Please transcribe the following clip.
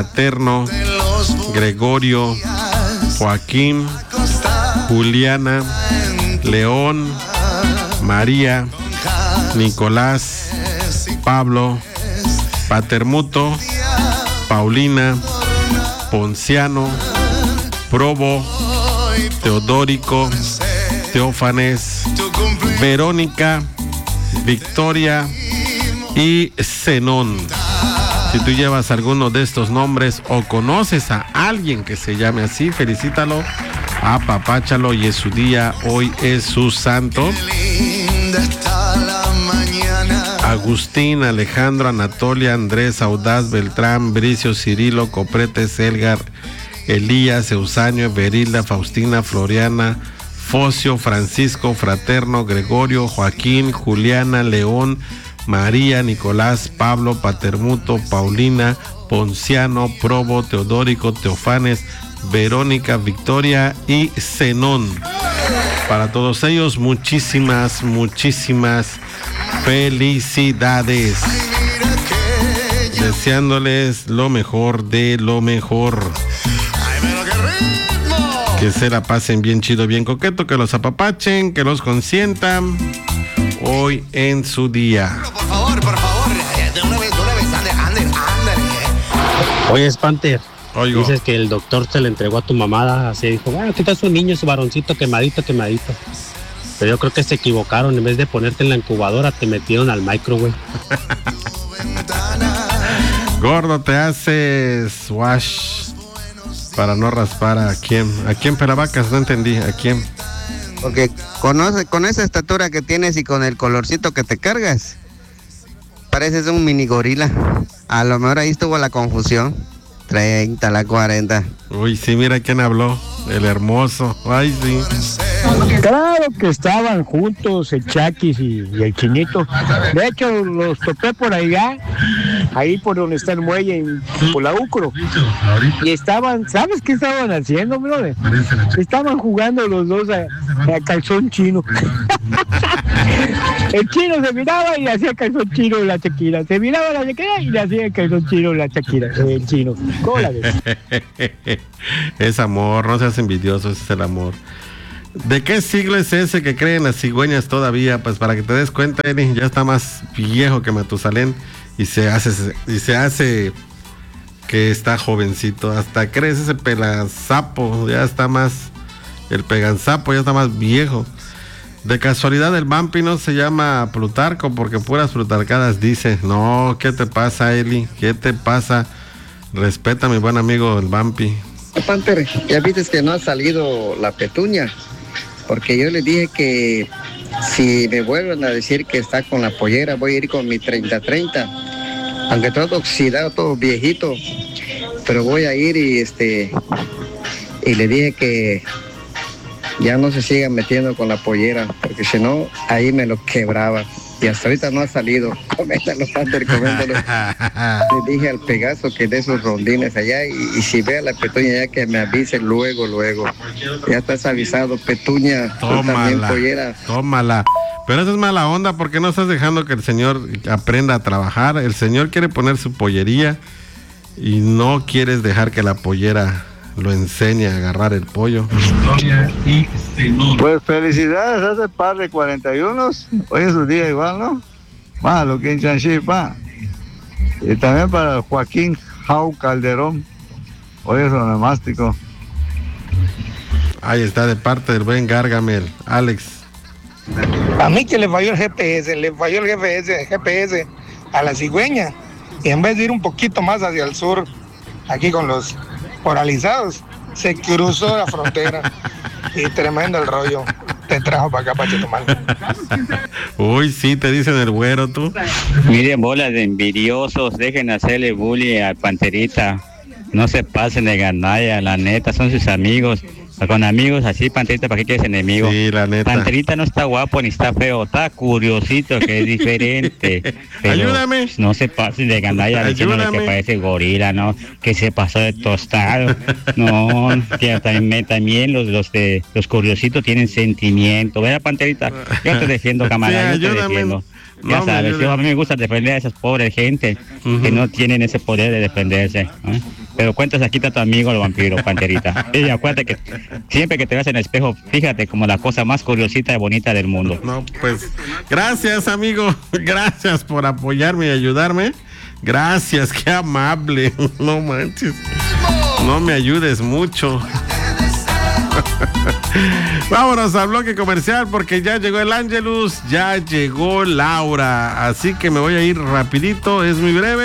Eterno, Gregorio, Joaquín, Juliana, León, María, Nicolás, Pablo, Patermuto, Paulina, Ponciano, Probo, Teodórico, Teófanes, Verónica, Victoria y Zenón. Si tú llevas alguno de estos nombres o conoces a alguien que se llame así, felicítalo, apapáchalo, y es su día, hoy es su santo. Agustín, Alejandro, Anatolia, Andrés, Audaz, Beltrán, Bricio, Cirilo, Copretes, Elgar, Elías, Eusanio, Berilda, Faustina, Floriana, Focio, Francisco, Fraterno, Gregorio, Joaquín, Juliana, León, María, Nicolás, Pablo, Patermuto, Paulina, Ponciano, Probo, Teodórico, Teofanes, Verónica, Victoria y Zenón. Para todos ellos, muchísimas felicidades. Deseándoles lo mejor de lo mejor. Que se la pasen bien chido, bien coqueto, que los apapachen, que los consientan hoy en su día. Por favor, de una vez, ándale. Oye, Panther, Oigo. dices que el doctor se le entregó a tu mamada, así dijo, bueno, aquí está su niño, su varoncito quemadito. Pero yo creo que se equivocaron, en vez de ponerte en la incubadora, te metieron al microwave. Gordo, te haces wash para no raspar a quién pelavacas, no entendí, a quién. Porque con esa estatura que tienes y con el colorcito que te cargas, pareces un mini gorila. A lo mejor ahí estuvo la confusión. 30, la 40. Uy, sí, mira quién habló, el hermoso. Ay, sí. Claro que estaban juntos el Chaquis y el Chinito. De hecho, los topé por allá, ahí por donde está el muelle, por la Ucro. Y estaban, ¿sabes qué estaban haciendo, brother? Estaban jugando los dos a calzón chino. El chino se miraba y le hacía calzón chino la Shakira. Se miraba la Shakira y le hacía el calzón chino la Shakira. El chino. ¿Cómo la ves? Es amor, no seas envidioso, ese es el amor. ¿De qué siglo es ese que creen las cigüeñas todavía? Pues para que te des cuenta, Eli, ya está más viejo que Matusalén y se hace que está jovencito. Hasta crees ese pegasapo, ya está más, el pegansapo ya está más viejo. De casualidad el Vampi no se llama Plutarco porque puras plutarcadas dice. No, ¿qué te pasa, Eli? ¿Qué te pasa? Respeta a mi buen amigo el Vampi. Panther, ya viste que no ha salido la petunia, porque yo le dije que si me vuelven a decir que está con la pollera, voy a ir con mi 30-30, aunque todo oxidado, todo viejito, pero voy a ir y le dije que ya no se siga metiendo con la pollera, porque si no, ahí me lo quebraba. Y hasta ahorita no ha salido. Coméntalo, Panther, coméntalo. Le dije al Pegaso que de esos rondines allá, y si ve a la Petunia ya que me avise luego. Ya estás avisado, Petunia. También pollera. Tómala. Pero eso es mala onda, porque no estás dejando que el señor aprenda a trabajar. El señor quiere poner su pollería y no quieres dejar que la pollera lo enseñe a agarrar el pollo. Pues felicidades a ese par de 41. Hoy es su día igual, ¿no? Malo, que pa. Y también para Joaquín Jau Calderón. Hoy es onomástico. Ahí está, de parte del buen Gargamel, Alex. A mí que le falló el GPS a la cigüeña. Y en vez de ir un poquito más hacia el sur, aquí con los poralizados, se cruzó la frontera y tremendo el rollo. Te trajo para acá, para Chetumal. Uy, sí, te dicen el güero, tú. Miren, bolas de envidiosos, dejen hacerle bullying a Panterita. No se pasen de ganalla, la neta, son sus amigos. Con amigos así, Panterita, ¿para qué quieres enemigo? Sí, la neta. Panterita no está guapo ni está feo, está curiosito, que es diferente. Pero ayúdame. No se pasen de gandalla diciéndole que parece gorila, ¿no? Que se pasó de tostado. No, que también los curiositos tienen sentimiento. ¿Verdad, Panterita? Yo te defiendo, camarada, sí, yo te defiendo. Ya No me sabes, ayudes. a mí me gusta defender a esas pobres gente que no tienen ese poder de defenderse. Pero cuentas, aquí está tu amigo el vampiro, Panterita. Y acuérdate que siempre que te veas en el espejo, fíjate como la cosa más curiosita y bonita del mundo. No, pues, gracias, amigo. Gracias por apoyarme y ayudarme. Gracias, qué amable. No manches. No me ayudes mucho. Vámonos al bloque comercial porque ya llegó el Ángelus, ya llegó Laura. Así que me voy a ir rapidito, es muy breve.